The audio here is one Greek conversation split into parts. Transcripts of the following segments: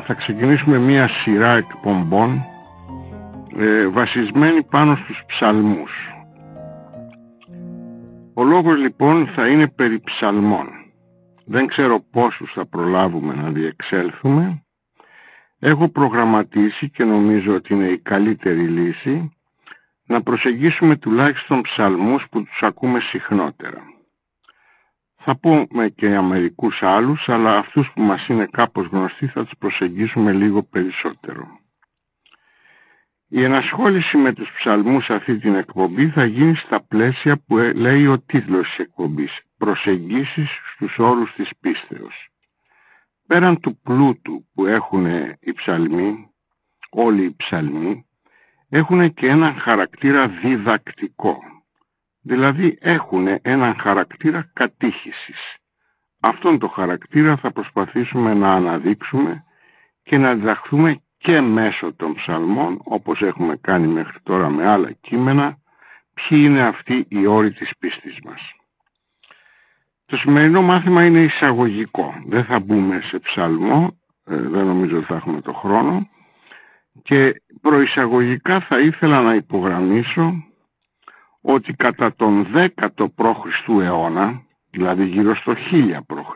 θα ξεκινήσουμε μία σειρά εκπομπών βασισμένη πάνω στους ψαλμούς. Ο λόγος λοιπόν θα είναι περί ψαλμών. Δεν ξέρω πόσους θα προλάβουμε να διεξέλθουμε. Έχω προγραμματίσει και νομίζω ότι είναι η καλύτερη λύση να προσεγγίσουμε τουλάχιστον ψαλμούς που τους ακούμε συχνότερα. Θα πούμε και για μερικούς άλλους, αλλά αυτούς που μας είναι κάπως γνωστοί θα τους προσεγγίσουμε λίγο περισσότερο. Η ενασχόληση με τους ψαλμούς σε αυτή την εκπομπή θα γίνει στα πλαίσια που λέει ο τίτλος της εκπομπής, προσεγγίσεις στους όρους της πίστεως. Πέραν του πλούτου που έχουν οι ψαλμοί, όλοι οι ψαλμοί, έχουν και έναν χαρακτήρα διδακτικό. Δηλαδή έχουν έναν χαρακτήρα κατήχησης. Αυτόν τον χαρακτήρα θα προσπαθήσουμε να αναδείξουμε και να διδαχθούμε και μέσω των ψαλμών, όπως έχουμε κάνει μέχρι τώρα με άλλα κείμενα, ποιοι είναι αυτοί οι όροι της πίστης μας. Το σημερινό μάθημα είναι εισαγωγικό. Δεν θα μπούμε σε ψαλμό, δεν νομίζω ότι θα έχουμε το χρόνο, και προεισαγωγικά θα ήθελα να υπογραμμίσω ότι κατά τον 10ο π.Χ. αιώνα, δηλαδή γύρω στο 1000 π.Χ.,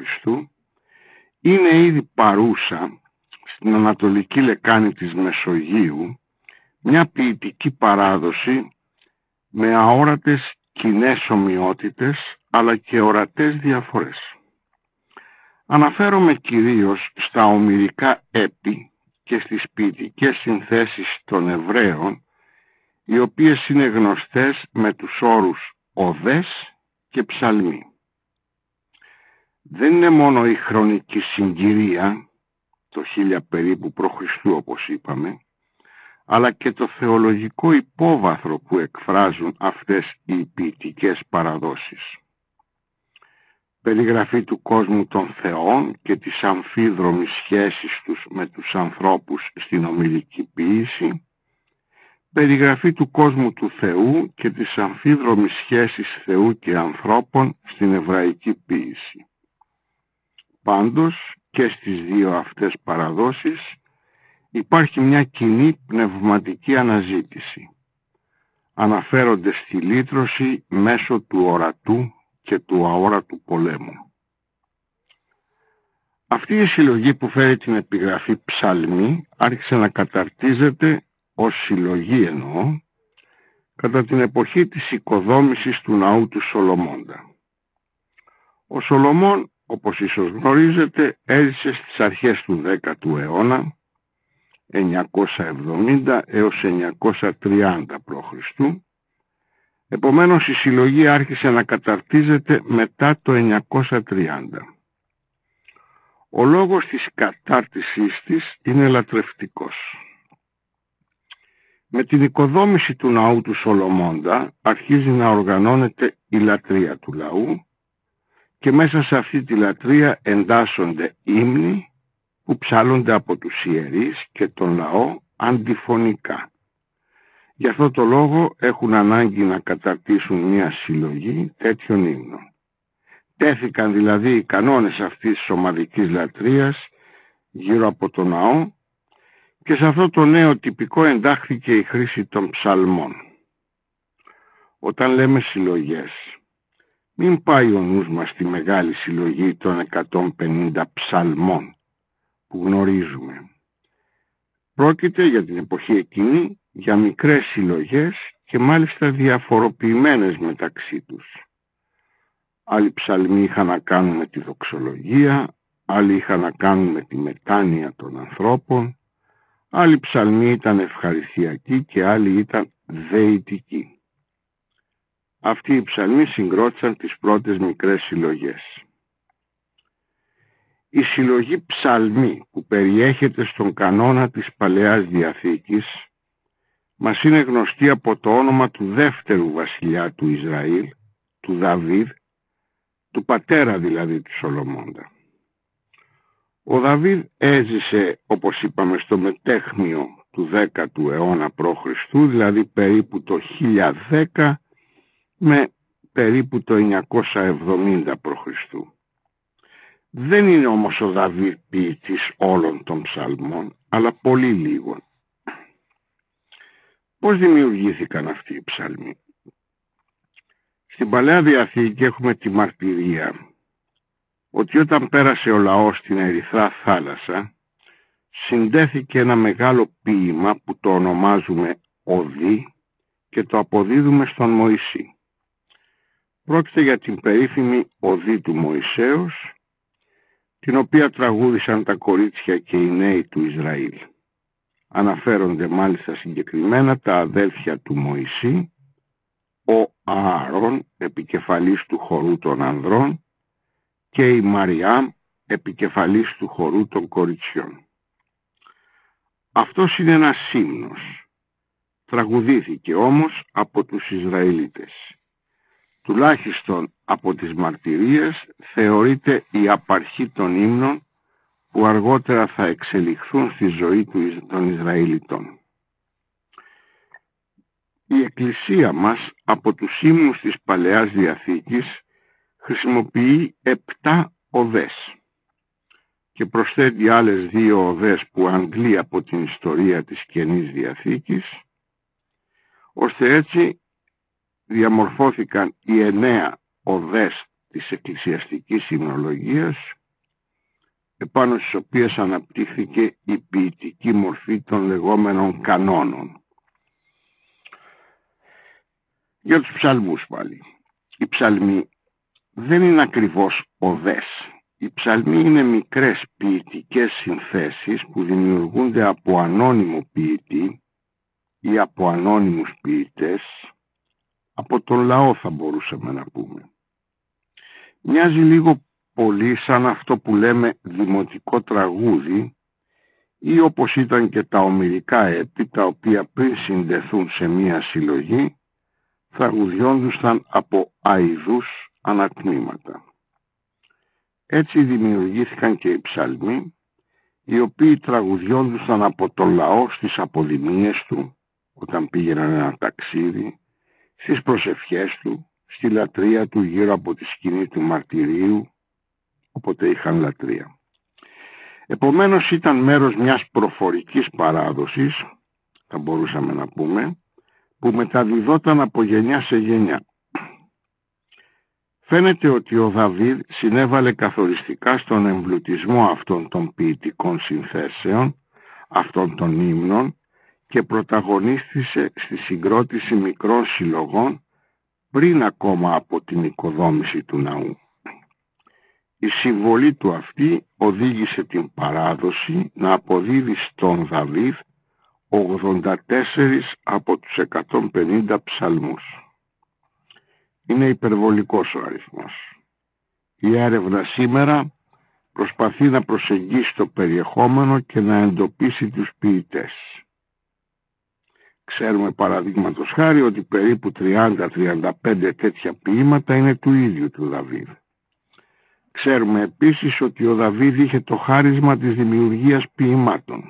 είναι ήδη παρούσα στην ανατολική λεκάνη της Μεσογείου μια ποιητική παράδοση με αόρατες κοινές ομοιότητες αλλά και ορατές διαφορές. Αναφέρομαι κυρίως στα ομηρικά έπι και στις ποιητικές συνθέσεις των Εβραίων, οι οποίες είναι γνωστές με τους όρους οδές και ψαλμοί. Δεν είναι μόνο η χρονική συγκυρία, το 1000 περίπου π.Χ. όπως είπαμε, αλλά και το θεολογικό υπόβαθρο που εκφράζουν αυτές οι ποιητικές παραδόσεις. Περιγραφή του κόσμου των θεών και της αμφίδρομης σχέσης τους με τους ανθρώπους στην ομηρική ποίηση, περιγραφή του κόσμου του Θεού και της αμφίδρομης σχέσης Θεού και ανθρώπων στην εβραϊκή ποίηση. Πάντως και στις δύο αυτές παραδόσεις υπάρχει μια κοινή πνευματική αναζήτηση. Αναφέρονται στη λύτρωση μέσω του ορατού και του αόρατου πολέμου. Αυτή η συλλογή που φέρει την επιγραφή ψαλμή άρχισε να καταρτίζεται ως συλλογή εννοώ, κατά την εποχή της οικοδόμησης του ναού του Σολομώντα. Ο Σολομών, όπως ίσως γνωρίζετε, έζησε στις αρχές του 10ου αιώνα, 970 έως 930 π.Χ. Επομένως η συλλογή άρχισε να καταρτίζεται μετά το 930. Ο λόγος της κατάρτισής της είναι λατρευτικός. Με την οικοδόμηση του ναού του Σολομώντα αρχίζει να οργανώνεται η λατρεία του λαού και μέσα σε αυτή τη λατρεία εντάσσονται ύμνοι που ψάλλονται από τους ιερείς και τον λαό αντιφωνικά. Γι' αυτό το λόγο έχουν ανάγκη να καταρτήσουν μια συλλογή τέτοιων ύμνων. Τέθηκαν δηλαδή οι κανόνες αυτής της ομαδικής λατρείας γύρω από τον ναό και σε αυτό το νέο τυπικό εντάχθηκε η χρήση των ψαλμών. Όταν λέμε συλλογές, μην πάει ο νους μας στη μεγάλη συλλογή των 150 ψαλμών που γνωρίζουμε. Πρόκειται για την εποχή εκείνη για μικρές συλλογές και μάλιστα διαφοροποιημένες μεταξύ τους. Άλλοι ψαλμοί είχαν να κάνουν με τη δοξολογία, άλλοι είχαν να κάνουν με τη μετάνοια των ανθρώπων, άλλοι ψαλμοί ήταν ευχαριστιακοί και άλλοι ήταν δεητικοί. Αυτοί οι ψαλμοί συγκρότησαν τις πρώτες μικρές συλλογές. Η συλλογή ψαλμή που περιέχεται στον κανόνα της Παλαιάς Διαθήκης μας είναι γνωστή από το όνομα του δεύτερου βασιλιά του Ισραήλ, του Δαβίδ, του πατέρα δηλαδή του Σολομώντα. Ο Δαβίδ έζησε, όπως είπαμε, στο μετέχμιο του 10ου αιώνα π.Χ., δηλαδή περίπου το 1010 με περίπου το 970 π.Χ. Δεν είναι όμως ο Δαβίδ ποιητής όλων των ψαλμών, αλλά πολύ λίγων. Πώς δημιουργήθηκαν αυτοί οι ψαλμοί? Στην Παλαιά Διαθήκη έχουμε τη μαρτυρία ότι όταν πέρασε ο λαός στην Ερυθρά θάλασσα, συντέθηκε ένα μεγάλο ποίημα που το ονομάζουμε Οδή και το αποδίδουμε στον Μωυσή. Πρόκειται για την περίφημη Οδή του Μωυσέως, την οποία τραγούδησαν τα κορίτσια και οι νέοι του Ισραήλ. Αναφέρονται μάλιστα συγκεκριμένα τα αδέλφια του Μωυσή, ο Ααρών, επικεφαλής του χορού των ανδρών, και η Μαριάμ, επικεφαλής του χορού των κοριτσιών. Αυτός είναι ένας ύμνος. Τραγουδήθηκε όμως από τους Ισραηλίτες. Τουλάχιστον από τις μαρτυρίες θεωρείται η απαρχή των ύμνων που αργότερα θα εξελιχθούν στη ζωή των Ισραηλιτών. Η Εκκλησία μας από τους ύμνους της Παλαιάς Διαθήκης χρησιμοποιεί 7 οδές και προσθέτει άλλες 2 οδές που αντλεί από την ιστορία της Καινής Διαθήκης, ώστε έτσι διαμορφώθηκαν οι 9 οδές της εκκλησιαστικής υμνολογίας, επάνω στις οποίες αναπτύχθηκε η ποιητική μορφή των λεγόμενων κανόνων. Για τους ψαλμούς πάλι. Οι ψαλμοί δεν είναι ακριβώς οδές. Οι ψαλμοί είναι μικρές ποιητικές συνθέσεις που δημιουργούνται από ανώνυμο ποιητή ή από ανώνυμους ποιητές, από τον λαό θα μπορούσαμε να πούμε. Μοιάζει λίγο πολύ σαν αυτό που λέμε δημοτικό τραγούδι ή όπως ήταν και τα ομηρικά έπι, τα οποία πριν συντεθούν σε μία συλλογή τραγουδιόντουσαν από αηδούς ανατμήματα. Έτσι δημιουργήθηκαν και οι ψαλμοί, οι οποίοι τραγουδιόντουσαν από το λαό στις αποδημίες του, όταν πήγαιναν ένα ταξίδι, στις προσευχές του, στη λατρεία του γύρω από τη σκηνή του μαρτυρίου, όποτε είχαν λατρεία. Επομένως ήταν μέρος μιας προφορικής παράδοσης, θα μπορούσαμε να πούμε, που μεταδιδόταν από γενιά σε γενιά. Φαίνεται ότι ο Δαβίδ συνέβαλε καθοριστικά στον εμπλουτισμό αυτών των ποιητικών συνθέσεων, αυτών των ύμνων, και πρωταγωνίστησε στη συγκρότηση μικρών συλλογών πριν ακόμα από την οικοδόμηση του ναού. Η συμβολή του αυτή οδήγησε την παράδοση να αποδίδει στον Δαβίδ 84 από τους 150 ψαλμούς. Είναι υπερβολικός ο αριθμός. Η έρευνα σήμερα προσπαθεί να προσεγγίσει το περιεχόμενο και να εντοπίσει τους ποιητές. Ξέρουμε παραδείγματος χάρη ότι περίπου 30-35 τέτοια ποίηματα είναι του ίδιου του Δαβίδ. Ξέρουμε επίσης ότι ο Δαβίδ είχε το χάρισμα της δημιουργίας ποιημάτων.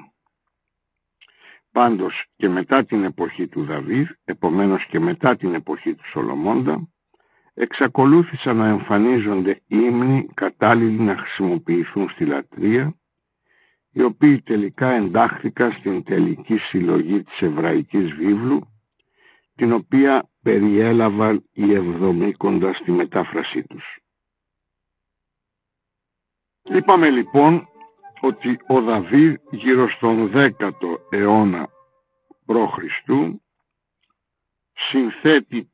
Πάντως και μετά την εποχή του Δαβίδ, επομένως και μετά την εποχή του Σολομώντα, εξακολούθησαν να εμφανίζονται ύμνοι κατάλληλοι να χρησιμοποιηθούν στη λατρεία, οι οποίοι τελικά εντάχθηκαν στην τελική συλλογή της Εβραϊκής Βίβλου, την οποία περιέλαβαν οι Εβδομήκοντας στη μετάφρασή τους. Είπαμε λοιπόν ότι ο Δαβίδ γύρω στον 10ο αιώνα π.Χ. συνθέτει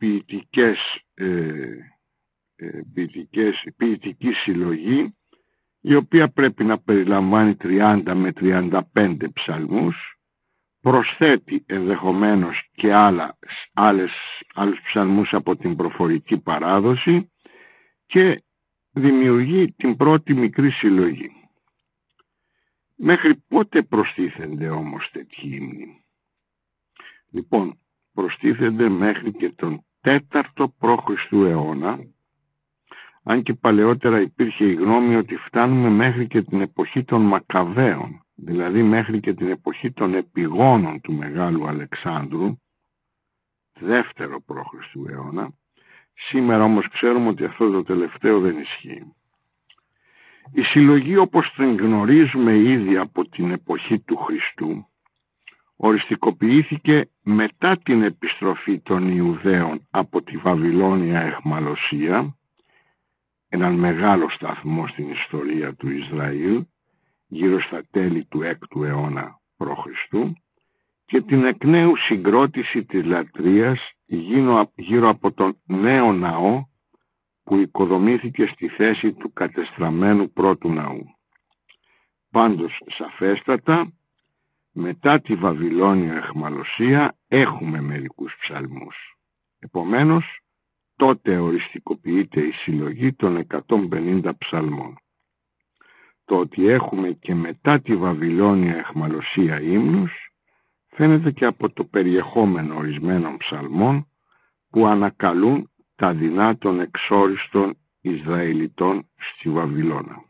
ποιητική συλλογή, η οποία πρέπει να περιλαμβάνει 30 με 35 ψαλμούς, προσθέτει ενδεχομένως και άλλους ψαλμούς από την προφορική παράδοση και δημιουργεί την πρώτη μικρή συλλογή. Μέχρι πότε προστίθενται όμως τέτοιοι ύμνοι? Λοιπόν, προστίθενται μέχρι και τον 4ο π.Χ. αιώνα, αν και παλαιότερα υπήρχε η γνώμη ότι φτάνουμε μέχρι και την εποχή των Μακαβαίων, δηλαδή μέχρι και την εποχή των επιγόνων του Μεγάλου Αλεξάνδρου, 2ο π.Χ. αιώνα. Σήμερα όμως ξέρουμε ότι αυτό το τελευταίο δεν ισχύει. Η συλλογή όπως την γνωρίζουμε ήδη από την εποχή του Χριστού οριστικοποιήθηκε μετά την επιστροφή των Ιουδαίων από τη Βαβυλώνια αιχμαλωσία, έναν μεγάλο σταθμό στην ιστορία του Ισραήλ, γύρω στα τέλη του 6ου αιώνα π.Χ. και την εκ νέου συγκρότηση της λατρείας γύρω από τον νέο ναό που οικοδομήθηκε στη θέση του κατεστραμμένου πρώτου ναού. Πάντως σαφέστατα, μετά τη Βαβυλώνια αιχμαλωσία έχουμε μερικούς ψαλμούς. Επομένως, τότε οριστικοποιείται η συλλογή των 150 ψαλμών. Το ότι έχουμε και μετά τη Βαβυλώνια αιχμαλωσία ύμνους φαίνεται και από το περιεχόμενο ορισμένων ψαλμών που ανακαλούν τα δεινά των εξόριστων Ισραηλιτών στη Βαβυλώνα.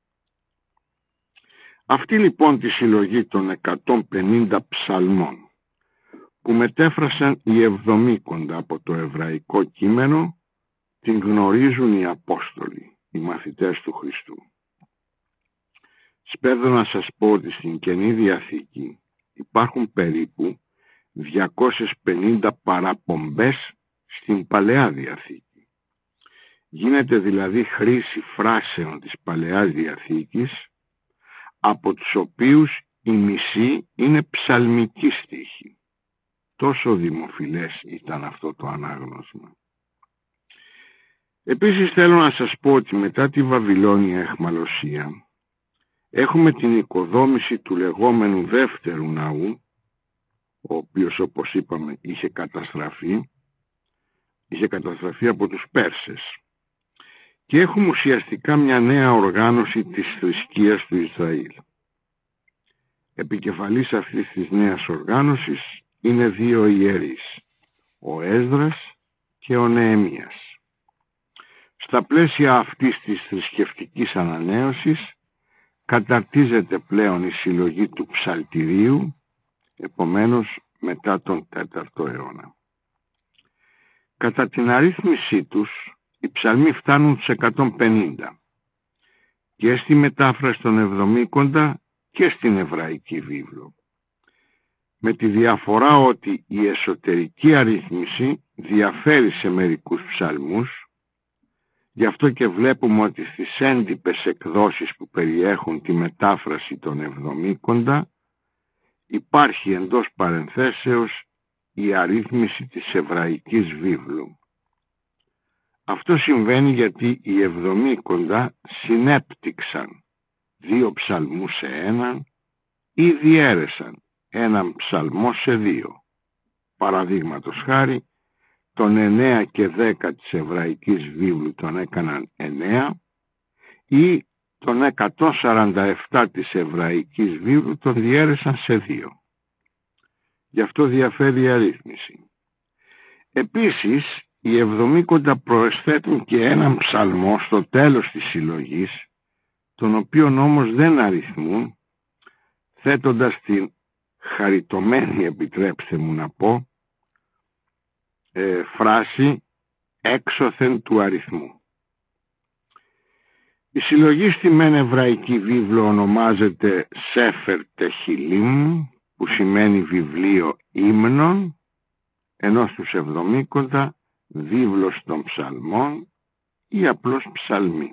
Αυτή λοιπόν τη συλλογή των 150 ψαλμών που μετέφρασαν οι Εβδομήκοντα από το εβραϊκό κείμενο την γνωρίζουν οι Απόστολοι, οι μαθητές του Χριστού. Σπέβδω να σας πω ότι στην Καινή Διαθήκη υπάρχουν περίπου 250 παραπομπές στην Παλαιά Διαθήκη. Γίνεται δηλαδή χρήση φράσεων της Παλαιάς Διαθήκης, από τους οποίους η μισή είναι ψαλμική στίχη. Τόσο δημοφιλές ήταν αυτό το ανάγνωσμα. Επίσης θέλω να σας πω ότι μετά τη Βαβυλώνια αιχμαλωσία έχουμε την οικοδόμηση του λεγόμενου δεύτερου ναού, ο οποίος όπως είπαμε είχε καταστραφεί από τους Πέρσες, και έχουμε ουσιαστικά μια νέα οργάνωση της θρησκείας του Ισραήλ. Επικεφαλής αυτής της νέας οργάνωσης είναι δύο ιερείς, ο Έσδρας και ο Νεεμίας. Στα πλαίσια αυτής της θρησκευτικής ανανέωσης καταρτίζεται πλέον η συλλογή του ψαλτηρίου, επομένως μετά τον 4ο αιώνα. Κατά την αρρύθμισή τους, οι ψαλμοί φτάνουν στους 150 και στη μετάφραση των Εβδομήκοντα και στην Εβραϊκή Βίβλο, με τη διαφορά ότι η εσωτερική αρρύθμιση διαφέρει σε μερικούς ψαλμούς. Γι' αυτό και βλέπουμε ότι στις έντυπες εκδόσεις που περιέχουν τη μετάφραση των Εβδομήκοντα υπάρχει εντός παρενθέσεως η αρρύθμιση της Εβραϊκής Βίβλου. Αυτό συμβαίνει γιατί οι Εβδομήκοντα συνέπτυξαν 2 ψαλμούς σε έναν ή διέρεσαν έναν ψαλμό σε 2. Παραδείγματος χάρη, τον 9 και 10 της Εβραϊκής Βίβλου τον έκαναν 9 ή τον 147 της Εβραϊκής Βίβλου τον διέρεσαν σε 2. Γι' αυτό διαφέρει η αρρύθμιση. Επίσης, οι Εβδομήκοντα προσθέτουν και έναν ψαλμό στο τέλος της συλλογής, τον οποίον όμως δεν αριθμούν, θέτοντας την χαριτωμένη, επιτρέψτε μου να πω, φράση έξωθεν του αριθμού. Η συλλογή στη μεν Εβραϊκή Βίβλο ονομάζεται Σέφερ Τεχιλίμ, που σημαίνει βιβλίο ύμνων, ενώ στους Εβδομήκοντα βίβλος των ψαλμών ή απλώς ψαλμή.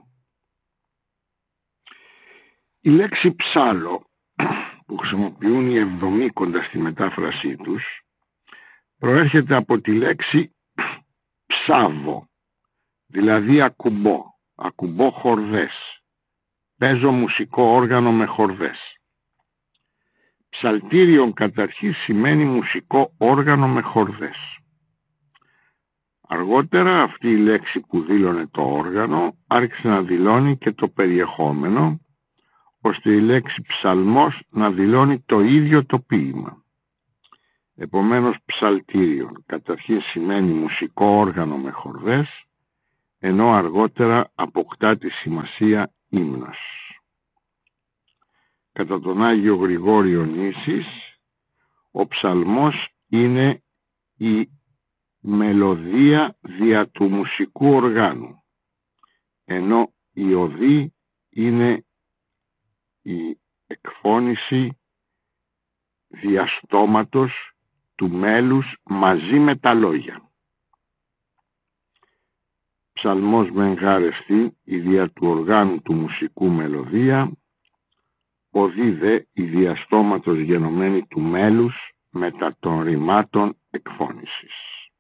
Η λέξη ψάλο που χρησιμοποιούν οι Εβδομήκοντα στη μετάφρασή τους προέρχεται από τη λέξη ψάβω, δηλαδή ακουμπώ χορδές, παίζω μουσικό όργανο με χορδές. Ψαλτήριον καταρχήν σημαίνει μουσικό όργανο με χορδές. Αργότερα αυτή η λέξη που δήλωνε το όργανο άρχισε να δηλώνει και το περιεχόμενο, ώστε η λέξη ψαλμός να δηλώνει το ίδιο το ποίημα. Επομένως ψαλτήριον καταρχήν σημαίνει μουσικό όργανο με χορδές, ενώ αργότερα αποκτά τη σημασία ύμνος. Κατά τον Άγιο Γρηγόριο Νήσης, ο ψαλμός είναι η μελωδία δια του μουσικού οργάνου, ενώ η οδή είναι η εκφώνηση διαστόματος του μέλους μαζί με τα λόγια. Ψαλμός μεν γάρεστη η δια του οργάνου του μουσικού μελωδία, οδή δε η διαστόματος γενομένη του μέλους μετά των ρημάτων εκφώνησης.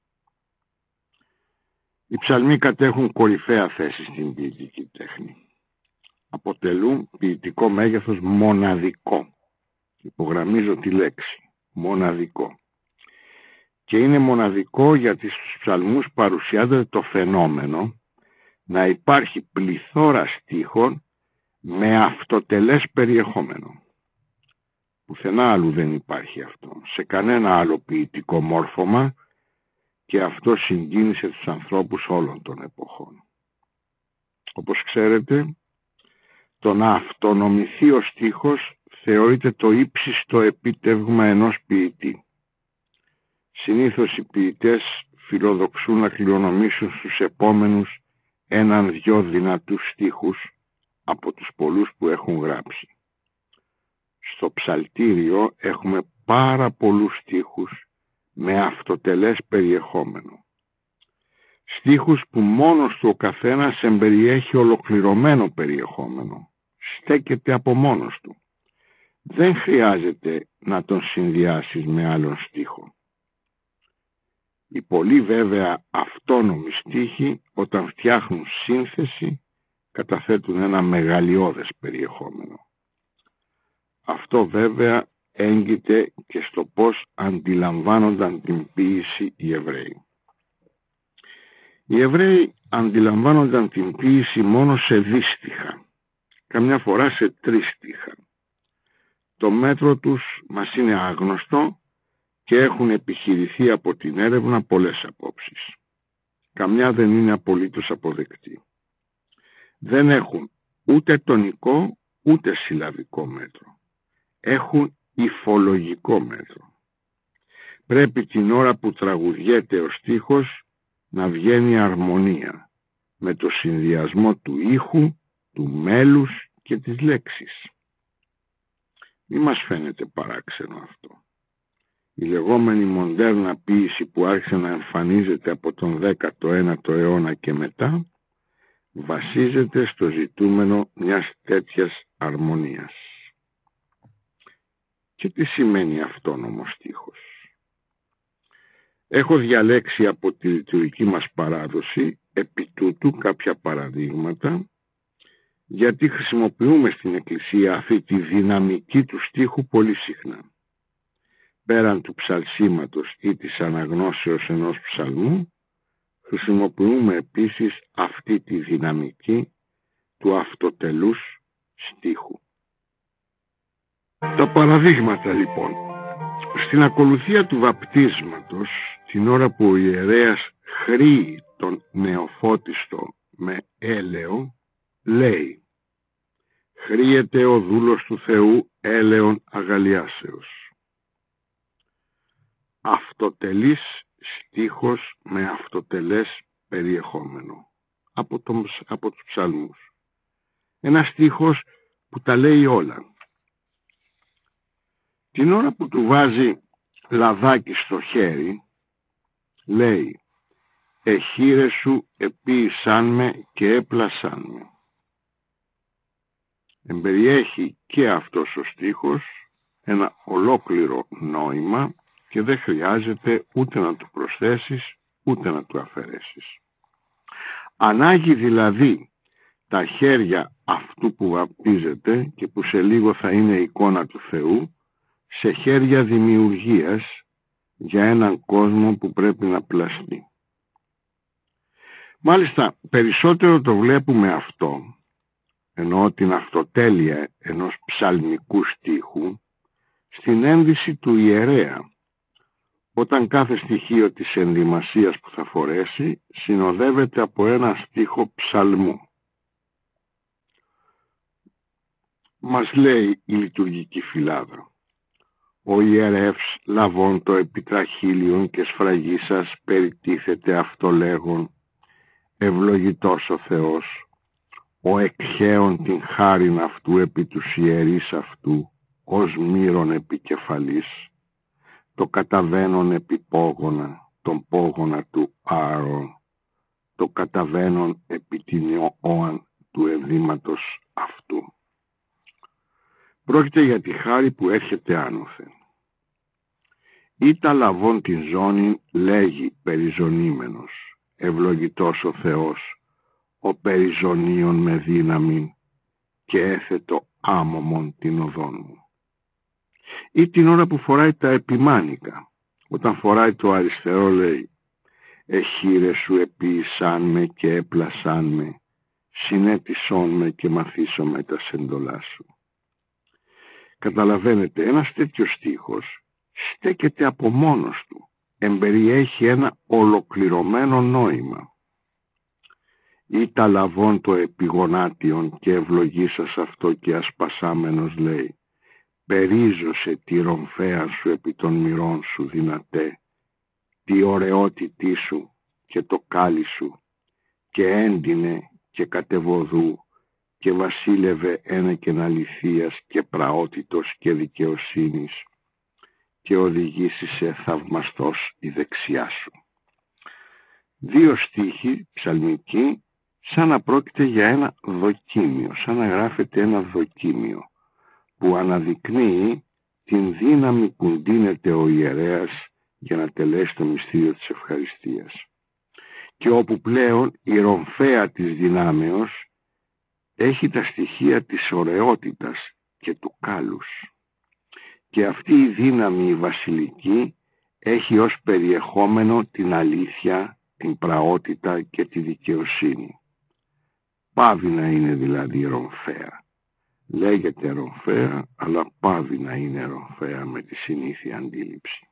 Οι ψαλμοί κατέχουν κορυφαία θέση στην ποιητική τέχνη. Αποτελούν ποιητικό μέγεθος μοναδικό. Υπογραμμίζω τη λέξη μοναδικό. Και είναι μοναδικό γιατί στους ψαλμούς παρουσιάζεται το φαινόμενο να υπάρχει πληθώρα στίχων με αυτοτελές περιεχόμενο. Πουθενά άλλου δεν υπάρχει αυτό. Σε κανένα άλλο ποιητικό μόρφωμα, και αυτό συγκίνησε τους ανθρώπους όλων των εποχών. Όπως ξέρετε, το να αυτονομηθεί ο στίχος θεωρείται το ύψιστο επίτευγμα ενός ποιητή. Συνήθως οι ποιητές φιλοδοξούν να κληρονομήσουν στους επόμενους έναν-δυο δυνατούς στίχους από τους πολλούς που έχουν γράψει. Στο ψαλτήριο έχουμε πάρα πολλούς στίχους με αυτοτελές περιεχόμενο. Στίχους που μόνος του ο καθένας εμπεριέχει ολοκληρωμένο περιεχόμενο. Στέκεται από μόνος του. Δεν χρειάζεται να τον συνδυάσεις με άλλον στίχο. Οι πολλοί βέβαια αυτόνομοι στίχοι, όταν φτιάχνουν σύνθεση, καταθέτουν ένα μεγαλειώδες περιεχόμενο. Αυτό βέβαια έγκυται και στο πώς αντιλαμβάνονταν την ποίηση οι Εβραίοι. Οι Εβραίοι αντιλαμβάνονταν την ποίηση μόνο σε δίστιχα, καμιά φορά σε τρίστιχα. Το μέτρο τους μας είναι άγνωστο και έχουν επιχειρηθεί από την έρευνα πολλές απόψεις. Καμιά δεν είναι απολύτως αποδεκτή. Δεν έχουν ούτε τονικό ούτε συλλαβικό μέτρο. Έχουν υφολογικό μέτρο. Πρέπει την ώρα που τραγουδιέται ο στίχος να βγαίνει αρμονία με το συνδυασμό του ήχου, του μέλους και της λέξης. Μη μας φαίνεται παράξενο αυτό. Η λεγόμενη μοντέρνα ποίηση που άρχισε να εμφανίζεται από τον 19ο αιώνα και μετά βασίζεται στο ζητούμενο μιας τέτοιας αρμονίας. Και τι σημαίνει αυτόνομος στίχος? Έχω διαλέξει από τη λειτουργική μας παράδοση επί τούτου κάποια παραδείγματα, γιατί χρησιμοποιούμε στην Εκκλησία αυτή τη δυναμική του στίχου πολύ συχνά. Πέραν του ψαλσίματος ή της αναγνώσεως ενός ψαλμού, χρησιμοποιούμε επίσης αυτή τη δυναμική του αυτοτελούς στίχου. Τα παραδείγματα λοιπόν. Στην ακολουθία του βαπτίσματος, την ώρα που ο ιερέας χρήει τον νεοφώτιστο με έλαιο, λέει «Χρήεται ο δούλος του Θεού έλεον αγαλιάσεως». Αυτοτελής στίχος με αυτοτελές περιεχόμενο από τους ψαλμούς. Ένα στίχος που τα λέει όλα. Την ώρα που του βάζει λαδάκι στο χέρι, λέει «Εχείρες σου επίησάν με και έπλασάν με». Εμπεριέχει και αυτός ο στίχος ένα ολόκληρο νόημα και δεν χρειάζεται ούτε να του προσθέσεις ούτε να του αφαιρέσεις. Ανάγει δηλαδή τα χέρια αυτού που βαπτίζεται και που σε λίγο θα είναι εικόνα του Θεού σε χέρια δημιουργίας για έναν κόσμο που πρέπει να πλαστεί. Μάλιστα περισσότερο το βλέπουμε αυτό, εννοώ την αυτοτέλεια ενός ψαλμικού στίχου, στην ένδυση του ιερέα, όταν κάθε στοιχείο της ενδυμασίας που θα φορέσει συνοδεύεται από ένα στίχο ψαλμού. Μας λέει η λειτουργική φυλάδα «Ο ιερεύς λαβών το επιτραχύλιον και σφραγίσας περιτίθεται αυτό λέγον, ευλογητός ο Θεός, ο εκχέων την χάριν αυτού επί τους ιερείς αυτού, ως μύρον επικεφαλής, το καταβαίνον επί πόγωνα, τον πόγωνα του Άρων, το καταβαίνον επί την όαν του ενδύματος αυτού. Πρόκειται για τη χάρη που έρχεται άνωθεν. Ήτα λαβών την ζώνη λέγει περιζωνήμενος, ευλογητός ο Θεός, ο περιζωνίων με δύναμη και έθετο άμωμον την οδόν μου. Ή την ώρα που φοράει τα επιμάνικα, όταν φοράει το αριστερό λέει «Εχείρες σου επίησάν με και έπλασάν με, συνέτησόν με και μαθήσω με τα σεντολά σου». Καταλαβαίνετε, ένας τέτοιος στίχος στέκεται από μόνος του, εμπεριέχει ένα ολοκληρωμένο νόημα. Ή τα λαβών το επιγονάτιον και ευλογήσας αυτό και ασπασάμενος λέει «Περίζωσε τη ρομφέα σου επί των μυρών σου δυνατέ, τη ωραιότητή σου και το κάλι σου, και έντυνε και κατεβοδού και βασίλευε ένεκεν αληθείας και πραότητος και δικαιοσύνης, και οδηγήσει σε θαυμαστός η δεξιά σου». Δύο στίχοι ψαλμικοί, σαν να πρόκειται για ένα δοκίμιο, σαν να γράφεται ένα δοκίμιο που αναδεικνύει την δύναμη που ντύνεται ο ιερέας για να τελέσει το μυστήριο της ευχαριστίας, και όπου πλέον η ρομφαία της δυνάμεως έχει τα στοιχεία της ωραιότητας και του κάλους, και αυτή η δύναμη η βασιλική έχει ως περιεχόμενο την αλήθεια, την πραότητα και τη δικαιοσύνη. Πάβει να είναι δηλαδή ρομφαία. Λέγεται ρομφαία, αλλά πάβει να είναι ρομφαία με τη συνήθεια αντίληψη.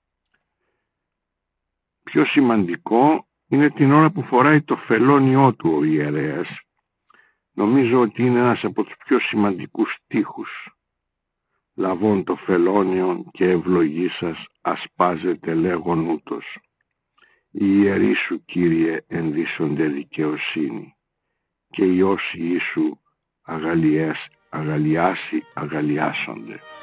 Πιο σημαντικό είναι την ώρα που φοράει το φελόνιό του ο ιερέας. Νομίζω ότι είναι ένας από τους πιο σημαντικούς στίχους. «Λαβών το φελόνιον και ευλογή σας ασπάζεται λέγον ούτως. Οι ιεροί σου, Κύριε, ενδύσσονται δικαιοσύνη, και οι όσοι Ιησού αγαλιάσει αγαλιάσονται».